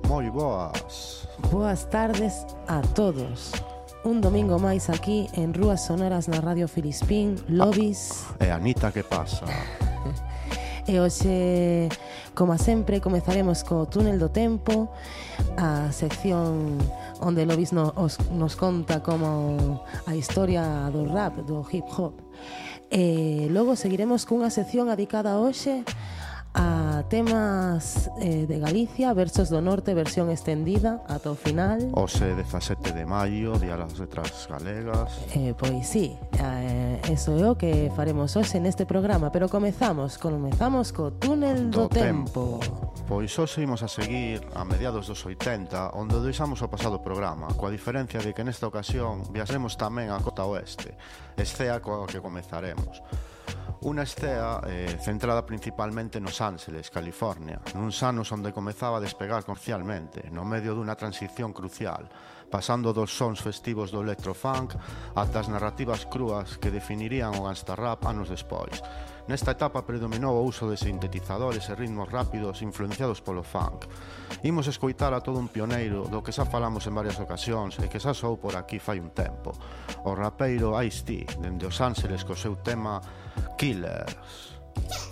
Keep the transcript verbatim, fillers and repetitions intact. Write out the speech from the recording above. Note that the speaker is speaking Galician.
Moi boas. Boas tardes a todos. Un domingo máis aquí en Rúas Sonoras na Radio Filispín, Lobis. E Anita, que pasa? E hoxe, como sempre, comezaremos co Túnel do Tempo, a sección onde Lobis nos, nos conta como a historia do rap, do hip hop. E logo seguiremos cunha sección dedicada hoxe a temas eh, de Galicia, versos do norte, versión extendida ata o final. Hoxe dezasete de maio, Día das Letras Galegas. Eh, pois sí, eh, eso é o que faremos hoxe neste programa. Pero comezamos, comezamos co Túnel do, do Tempo. tempo Pois hoxe imos a seguir a mediados dos oitenta, onde deixamos o pasado programa, coa diferencia de que nesta ocasión viaxaremos tamén a Costa Oeste, escea coa que comezaremos. Unha escea eh, centrada principalmente nos Ángeles, California, nuns anos onde comezaba a despegar comercialmente, no medio dunha transición crucial, pasando dos sons festivos do electrofunk ata as narrativas crúas que definirían o gangsta rap anos despois. Nesta etapa predominou o uso de sintetizadores e ritmos rápidos influenciados polo funk. Imos escoitar a todo un pioneiro do que xa falamos en varias ocasións e que xa soou por aquí fai un tempo. O rapeiro Ice-T, dende Os Ángeles co seu tema Killers.